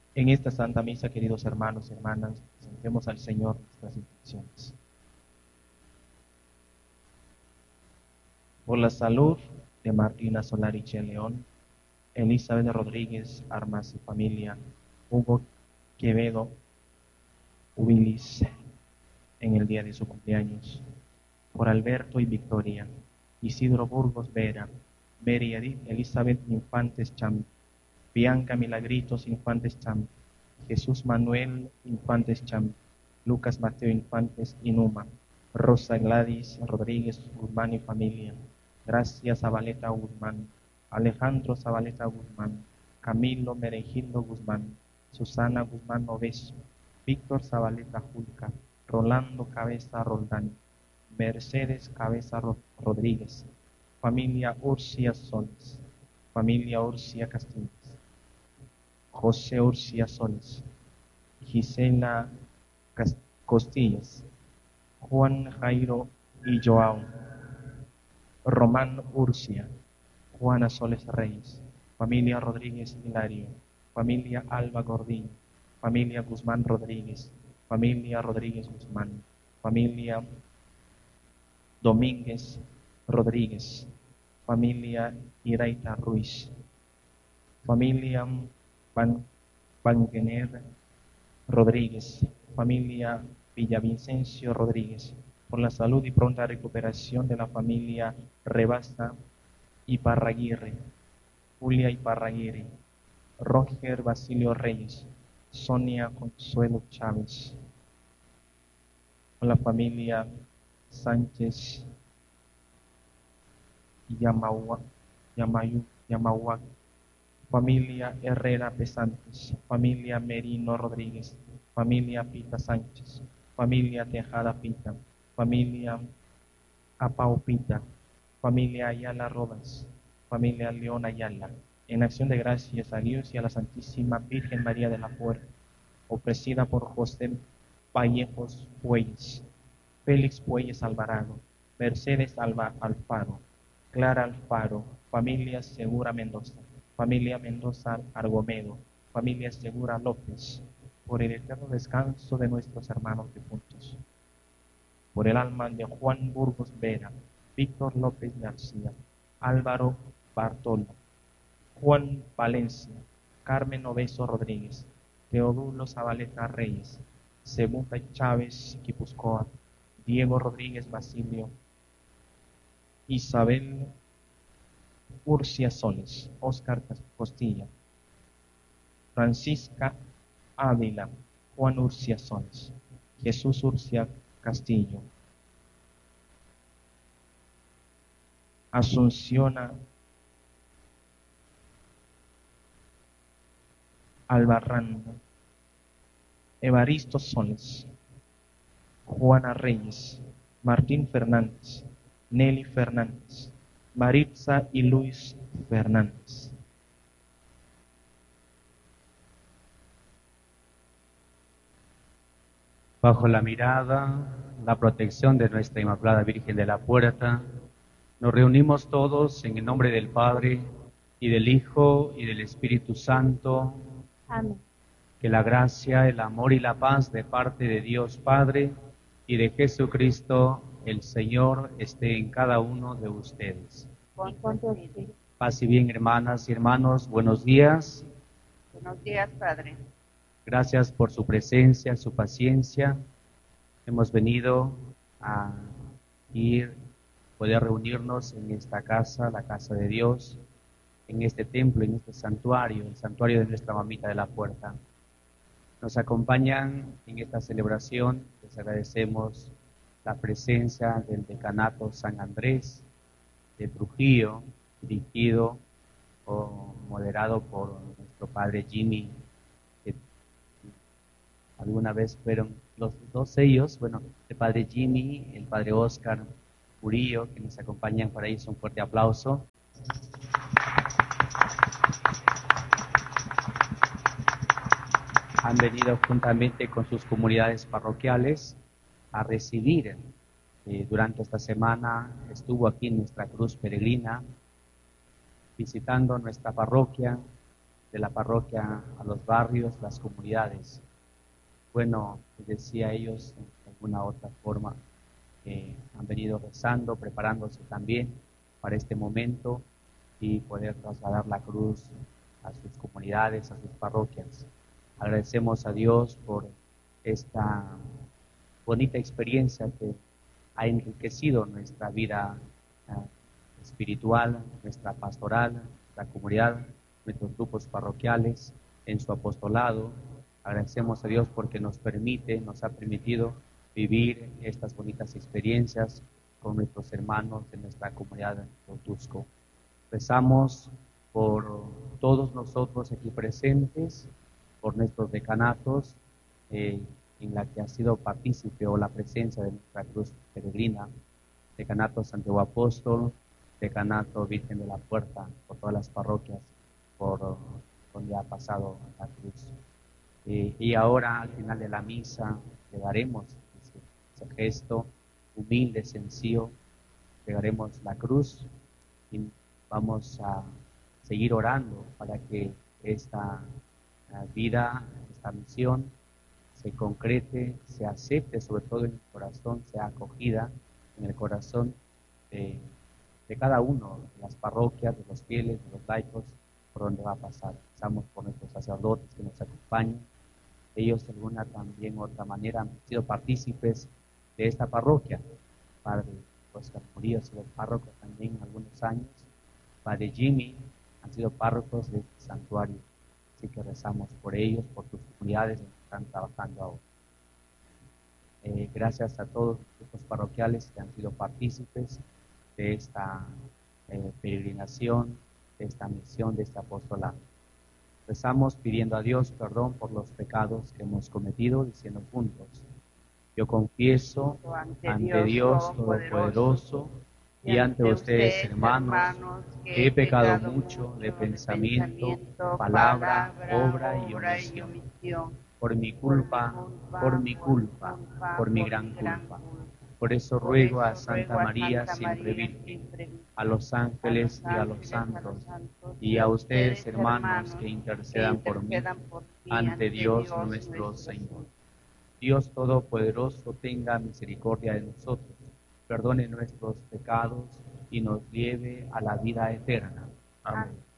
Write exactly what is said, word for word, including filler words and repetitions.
En esta Santa Misa, queridos hermanos y hermanas, presentemos al Señor nuestras intenciones. Por la salud de Martina Solariche León, Elizabeth Rodríguez Armas y familia, Hugo Quevedo Ubilis en el día de su cumpleaños. Por Alberto y Victoria, Isidro Burgos Vera, Mary Edith Elizabeth Infantes Cham, Bianca Milagritos Infantes Cham, Jesús Manuel Infantes Cham, Lucas Mateo Infantes Inuma, Rosa Gladys Rodríguez Guzmán y familia, Gracia Zabaleta Guzmán, Alejandro Zabaleta Guzmán, Camilo Meregildo Guzmán, Susana Guzmán Obeso, Víctor Zabaleta Julca, Rolando Cabeza Roldán, Mercedes Cabeza Ro- Rodríguez, familia Urcia Soles, familia Urcia Castillas, José Urcia Soles, Gisela Cas- Costillas, Juan Jairo y Joao, Román Urcia, Juana Soles Reyes, familia Rodríguez Hilario, familia Alba Gordillo, familia Guzmán Rodríguez, familia Rodríguez Guzmán, familia Domínguez Rodríguez, familia Iraita Ruiz, familia Van, Vangener Rodríguez, familia Villavicencio Rodríguez, por la salud y pronta recuperación de la familia Rebasta Iparraguirre, Julia Iparraguirre, Roger Basilio Reyes, Sonia Consuelo Chávez, por la familia Sánchez Yamaua, Yamayu, Yamahuac, familia Herrera Pesantes, familia Merino Rodríguez, familia Pita Sánchez, familia Tejada Pita, familia Apau Pita, familia Ayala Rodas, familia León Ayala, en acción de gracias a Dios y a la Santísima Virgen María de la Puerta, ofrecida por José Vallejos Puelles, Félix Puelles Alvarado, Mercedes Alba Alfaro, Clara Alfaro, familia Segura Mendoza, familia Mendoza Argomedo, familia Segura López, por el eterno descanso de nuestros hermanos difuntos, por el alma de Juan Burgos Vera, Víctor López García, Álvaro Bartolo, Juan Valencia, Carmen Obeso Rodríguez, Teodulo Zabaleta Reyes, Segunda Chávez Quipuscoa, Diego Rodríguez Basilio, Isabel Urcia Soles, Óscar Costilla, Francisca Ávila, Juan Urcia Soles, Jesús Urcia Castillo, Asuncióna Albarrán, Evaristo Soles, Juana Reyes, Martín Fernández, Nelly Fernández, Maritza y Luis Fernández. Bajo la mirada, la protección de nuestra Inmaculada Virgen de la Puerta, nos reunimos todos en el nombre del Padre, y del Hijo, y del Espíritu Santo. Amén. Que la gracia, el amor y la paz de parte de Dios Padre y de Jesucristo el Señor esté en cada uno de ustedes. Con tu espíritu. Paz y bien, hermanas y hermanos, buenos días. Buenos días, Padre. Gracias por su presencia, su paciencia. Hemos venido a ir, poder reunirnos en esta casa, la casa de Dios, en este templo, en este santuario, el santuario de nuestra Mamita de la Puerta. Nos acompañan en esta celebración, les agradecemos la presencia del Decanato San Andrés de Trujillo, dirigido o moderado por nuestro padre Jimmy, que alguna vez fueron los dos ellos, bueno, el padre Jimmy, el padre Oscar Murillo, que nos acompañan. Para ellos un fuerte aplauso. Han venido juntamente con sus comunidades parroquiales a recibir. Eh, durante esta semana estuvo aquí en nuestra cruz peregrina, visitando nuestra parroquia, de la parroquia a los barrios, las comunidades. Bueno, decía ellos de alguna otra forma, eh, han venido rezando, preparándose también para este momento y poder trasladar la cruz a sus comunidades, a sus parroquias. Agradecemos a Dios por esta bonita experiencia que ha enriquecido nuestra vida uh, espiritual, nuestra pastoral, nuestra comunidad, nuestros grupos parroquiales, en su apostolado. Agradecemos a Dios porque nos permite, nos ha permitido vivir estas bonitas experiencias con nuestros hermanos de nuestra comunidad de Otusco. Rezamos por todos nosotros aquí presentes, por nuestros decanatos, eh, en la que ha sido partícipe o la presencia de nuestra cruz peregrina, decanato Santiago Apóstol, decanato Virgen de la Puerta, por todas las parroquias por donde ha pasado la cruz. Eh, y ahora, al final de la misa, le daremos ese, ese gesto humilde, sencillo, le daremos la cruz y vamos a seguir orando para que esta vida, esta misión, se concrete, se acepte, sobre todo en el corazón, sea acogida en el corazón de, de cada uno, de las parroquias, de los fieles, de los laicos, por donde va a pasar. Estamos por nuestros sacerdotes que nos acompañan. Ellos de alguna también otra manera han sido partícipes de esta parroquia. Padre Oscar Murillo ha sido párroco también en algunos años. Padre Jimmy han sido párrocos de este santuario. Así que rezamos por ellos, por sus comunidades que están trabajando ahora. Eh, gracias a todos los grupos parroquiales que han sido partícipes de esta eh, peregrinación, de esta misión, de este apostolado. Rezamos pidiendo a Dios perdón por los pecados que hemos cometido, diciendo juntos: yo confieso ante, ante Dios Todopoderoso y ante ustedes, hermanos, que he pecado mucho de pensamiento, palabra, obra y omisión. Por mi culpa, por mi culpa, por mi gran culpa. Por eso ruego a Santa María, siempre Virgen, a los ángeles y a los santos, y a ustedes, hermanos, que intercedan por mí ante Dios nuestro Señor. Dios Todopoderoso tenga misericordia de nosotros, perdone nuestros pecados y nos lleve a la vida eterna. Amén.